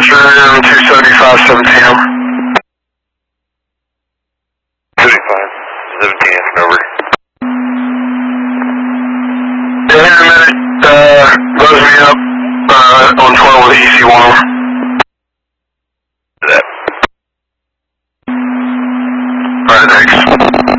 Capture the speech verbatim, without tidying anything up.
dispatcher, two seventy-five, seventeen. seventy-five, seventeen, over. Yeah, here in a minute, uh, buzz me up, uh, on twelve with the E C one.